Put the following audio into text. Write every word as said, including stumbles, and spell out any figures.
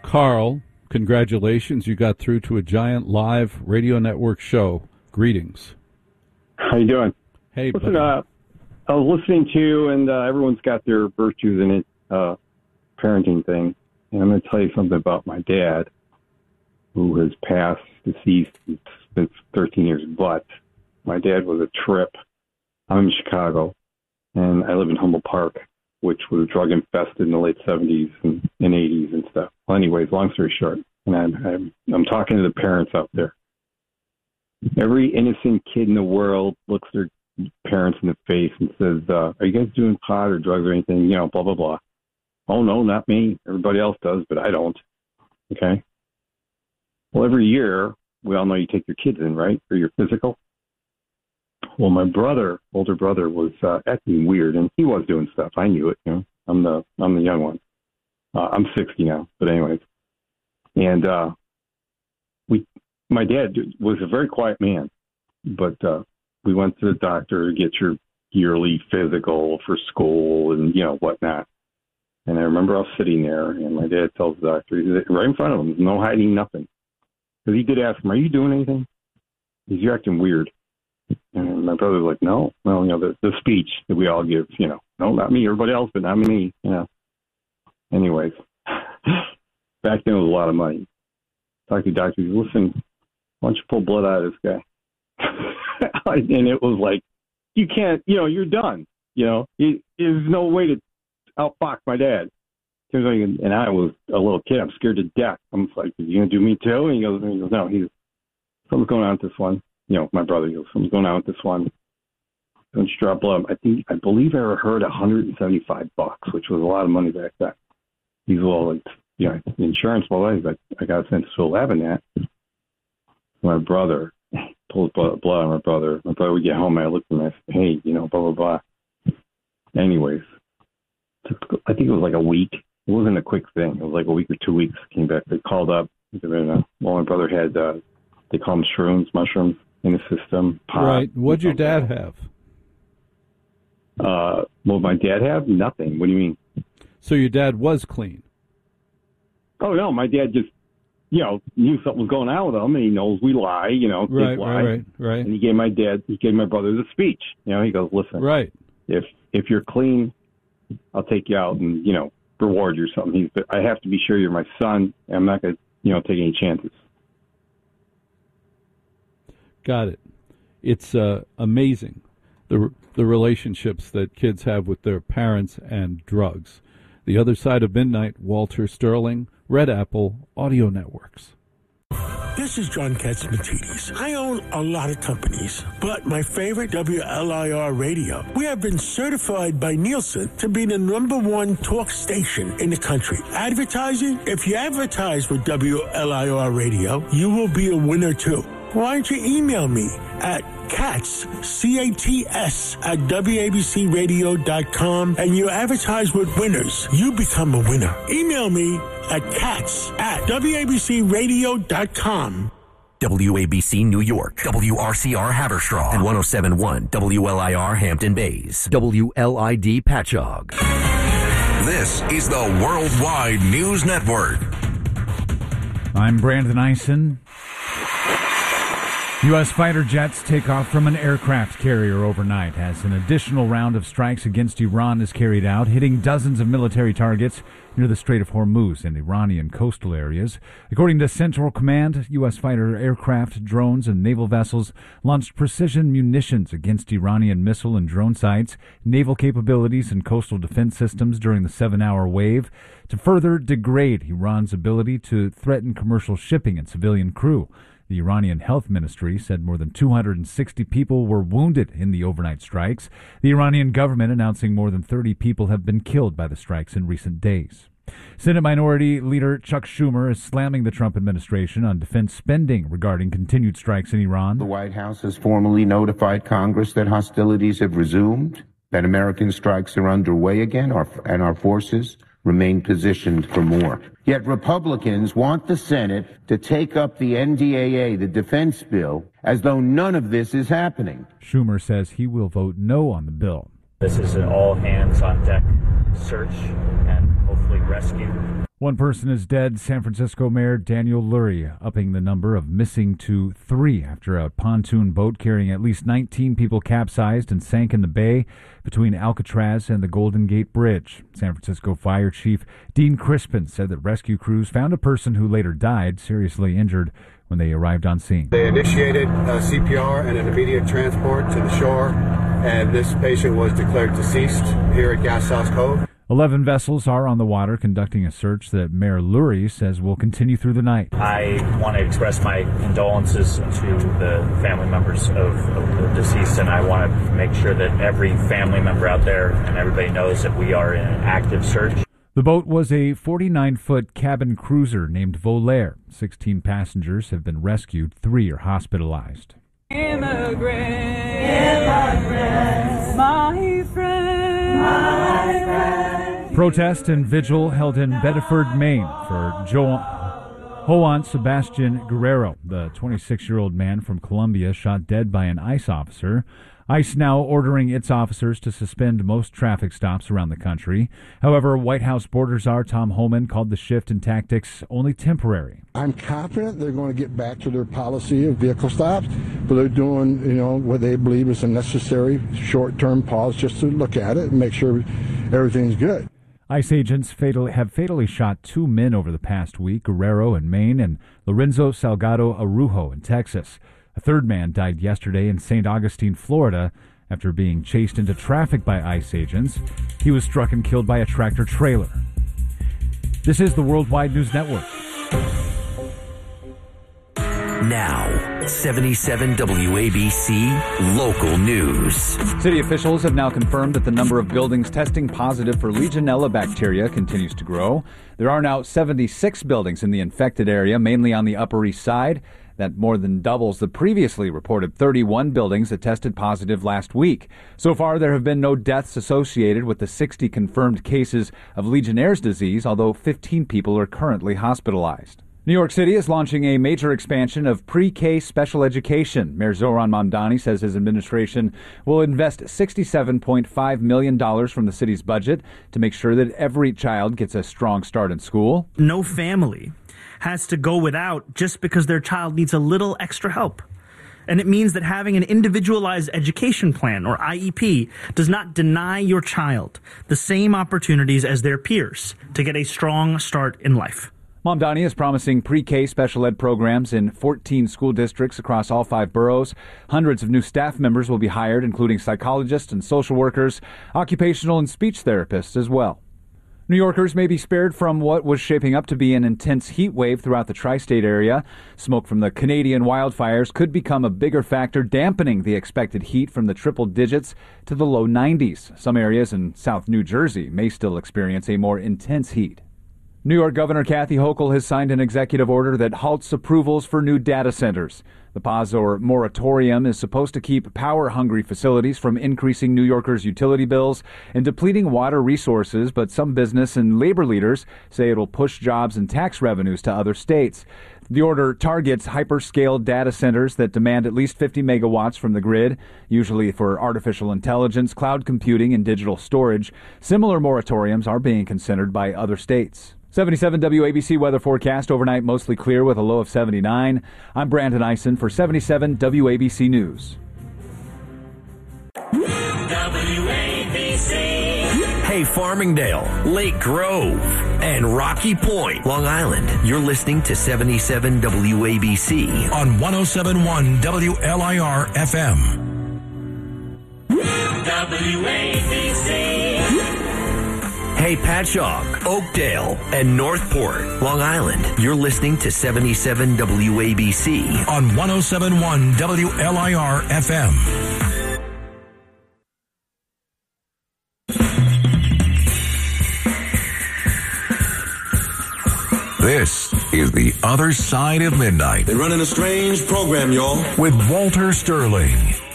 Carl, congratulations. You got through to a giant live radio network show. Greetings. How you doing? Hey, Listen, uh, I was listening to, and uh, everyone's got their virtues in it, uh, parenting thing. And I'm going to tell you something about my dad, who has passed, deceased, since thirteen years. But my dad was a trip. I'm in Chicago, and I live in Humboldt Park, which was drug infested in the late seventies and, and eighties and stuff. Well, anyways, long story short, and I'm, I'm, I'm talking to the parents out there. Every innocent kid in the world looks their parents in the face and says, uh, are you guys doing pot or drugs or anything? You know, blah, blah, blah. Oh, no, not me. Everybody else does, but I don't. Okay? Well, every year, we all know you take your kids in, right, for your physical. Well, my brother, older brother, was uh, acting weird, and he was doing stuff. I knew it. You know, I'm the I'm the young one. Uh, I'm sixty now, but anyways, and uh, we, my dad was a very quiet man, but uh, we went to the doctor to get your yearly physical for school and you know whatnot. And I remember I was sitting there, and my dad tells the doctor, he's right in front of him, no hiding, nothing, because he did ask him, "Are you doing anything?" He's "You're acting weird." And my brother was like, no, well, you know, the, the speech that we all give, you know, no, not me, everybody else, but not me, you know. Anyways, back then it was a lot of money. Talked to doctors, listen, why don't you pull blood out of this guy? And it was like, you can't, you know, you're done. You know, it, there's no way to outfox my dad. And I was a little kid. I'm scared to death. I'm like, is he going to do me too? And he goes, and he goes no, he's, something's going on with this one. You know, my brother goes, something's going on with this one. Don't you drop blood? I think, I believe I heard one hundred seventy-five bucks, which was a lot of money back then. He's all like, you know, insurance, well, I, I got sent to eleven that. My brother pulled blood, blood on my brother. My brother would get home, and I looked at him and I said, hey, you know, blah, blah, blah. Anyways, I think it was like a week. It wasn't a quick thing. It was like a week or two weeks. Came back, they called up. Well, my brother had, uh, they call them shrooms, mushrooms. In the system. Pot, right. What'd your dad have? Uh, well, my dad have nothing. What do you mean? So your dad was clean? Oh, no. My dad just, you know, knew something was going on with him, and he knows we lie, you know. Right, lie. right, right, right. And he gave my dad, he gave my brother the speech. You know, he goes, listen. Right. If if you're clean, I'll take you out and, you know, reward you or something. He's, but I have to be sure you're my son, and I'm not going to, you know, take any chances. Got it. It's uh, amazing, the the relationships that kids have with their parents and drugs. The Other Side of Midnight, Walter Sterling, Red Apple Audio Networks. This is John Katsimatidis. I own a lot of companies, but my favorite, W L I R Radio. We have been certified by Nielsen to be the number one talk station in the country. Advertising? If you advertise with W L I R Radio, you will be a winner too. Why don't you email me at Katz, C A T S, at W A B C radio dot com, and you advertise with winners. You become a winner. Email me at Katz at W A B C radio dot com. W A B C New York, W R C R Haverstraw, and one oh seven point one W L I R Hampton Bays, W L I D Patchogue. This is the Worldwide News Network. I'm Brandon Eisen. U S fighter jets take off from an aircraft carrier overnight as an additional round of strikes against Iran is carried out, hitting dozens of military targets near the Strait of Hormuz and Iranian coastal areas. According to Central Command, U S fighter aircraft, drones, and naval vessels launched precision munitions against Iranian missile and drone sites, naval capabilities, and coastal defense systems during the seven-hour wave to further degrade Iran's ability to threaten commercial shipping and civilian crew. The Iranian Health Ministry said more than two hundred sixty people were wounded in the overnight strikes. The Iranian government announcing more than thirty people have been killed by the strikes in recent days. Senate Minority Leader Chuck Schumer is slamming the Trump administration on defense spending regarding continued strikes in Iran. The White House has formally notified Congress that hostilities have resumed, that American strikes are underway again, and our forces remain positioned for more. Yet Republicans want the Senate to take up the N D A A, the defense bill, as though none of this is happening. Schumer says he will vote no on the bill. This is an all-hands-on-deck search and hopefully rescue. One person is dead. San Francisco Mayor Daniel Lurie upping the number of missing to three after a pontoon boat carrying at least nineteen people capsized and sank in the bay between Alcatraz and the Golden Gate Bridge. San Francisco Fire Chief Dean Crispin said that rescue crews found a person who later died seriously injured when they arrived on scene. They initiated uh, C P R and an immediate transport to the shore, and this patient was declared deceased here at Gas House Cove. Eleven vessels are on the water conducting a search that Mayor Lurie says will continue through the night. I want to express my condolences to the family members of, of the deceased, and I want to make sure that every family member out there and everybody knows that we are in an active search. The boat was a forty-nine-foot cabin cruiser named Volaire. Sixteen passengers have been rescued. Three are hospitalized. Immigrants, immigrants, my friend, my friend. Protest and vigil held in Bedford, Maine for jo- Juan Sebastian Guerrero, the twenty-six-year-old man from Colombia shot dead by an ICE officer. ICE now ordering its officers to suspend most traffic stops around the country. However, White House Border Czar Tom Homan called the shift in tactics only temporary. I'm confident they're going to get back to their policy of vehicle stops, but they're doing, you know, what they believe is a necessary short-term pause just to look at it and make sure everything's good. ICE agents fatally, have fatally shot two men over the past week, Guerrero in Maine and Lorenzo Salgado Arujo in Texas. A third man died yesterday in Saint Augustine, Florida, after being chased into traffic by ICE agents. He was struck and killed by a tractor-trailer. This is the Worldwide News Network. Now, seventy-seven W A B C Local News. City officials have now confirmed that the number of buildings testing positive for Legionella bacteria continues to grow. There are now seventy-six buildings in the infected area, mainly on the Upper East Side. That more than doubles the previously reported thirty-one buildings that tested positive last week. So far, there have been no deaths associated with the sixty confirmed cases of Legionnaire's disease, although fifteen people are currently hospitalized. New York City is launching a major expansion of pre-K special education. Mayor Zohran Mamdani says his administration will invest sixty-seven point five million dollars from the city's budget to make sure that every child gets a strong start in school. No family has to go without just because their child needs a little extra help. And it means that having an individualized education plan, or I E P, does not deny your child the same opportunities as their peers to get a strong start in life. Mamdani is promising pre-K special ed programs in fourteen school districts across all five boroughs. Hundreds of new staff members will be hired, including psychologists and social workers, occupational and speech therapists as well. New Yorkers may be spared from what was shaping up to be an intense heat wave throughout the tri-state area. Smoke from the Canadian wildfires could become a bigger factor, dampening the expected heat from the triple digits to the low nineties. Some areas in South New Jersey may still experience a more intense heat. New York Governor Kathy Hochul has signed an executive order that halts approvals for new data centers. The pause or moratorium is supposed to keep power-hungry facilities from increasing New Yorkers' utility bills and depleting water resources, but some business and labor leaders say it will push jobs and tax revenues to other states. The order targets hyperscale data centers that demand at least fifty megawatts from the grid, usually for artificial intelligence, cloud computing, and digital storage. Similar moratoriums are being considered by other states. seventy-seven W A B C weather forecast overnight mostly clear with a low of seventy-nine. I'm Brandon Eisen for seventy-seven W A B C News. W A B C. Hey, Farmingdale, Lake Grove, and Rocky Point, Long Island. You're listening to seventy-seven W A B C on one oh seven point one W L I R F M. W A B C. Hey, Patchogue, Oakdale, and Northport, Long Island. You're listening to seventy-seven W A B C on one oh seven point one W L I R F M. This is The Other Side of Midnight. They're running a strange program, y'all. With Walter Sterling.